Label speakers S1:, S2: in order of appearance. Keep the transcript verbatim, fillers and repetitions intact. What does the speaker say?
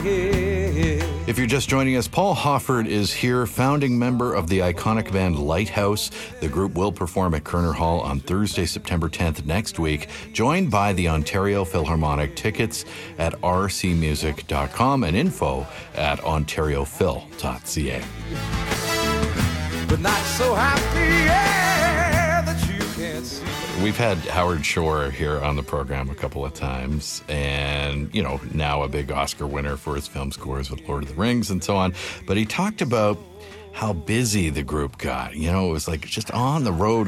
S1: head.
S2: If you're just joining us, Paul Hofford is here, founding member of the iconic band Lighthouse. The group will perform at Kerner Hall on Thursday, September tenth next week, joined by the Ontario Philharmonic. Tickets at r c music dot com and info at ontario phil dot c a.
S1: But not so happy, yeah, that you can't see.
S2: We've had Howard Shore here on the program a couple of times, and, you know, now a big Oscar winner for his film scores with Lord of the Rings and so on. But he talked about how busy the group got. You know, it was like just on the road